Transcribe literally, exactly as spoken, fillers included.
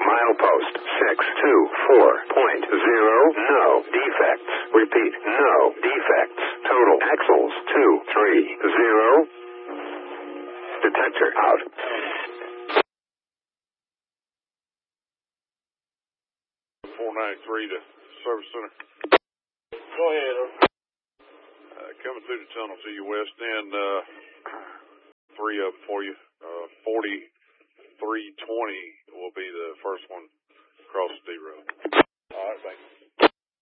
Milepost six two four point zero. No defects. Repeat, no defects. Total axles two three zero. Detector out. four ninety-three to Service Center. Go ahead. Uh, coming through the tunnel to your west end, uh, three up for you. Uh, forty-three twenty will be the first one across the D road. All right, thank you.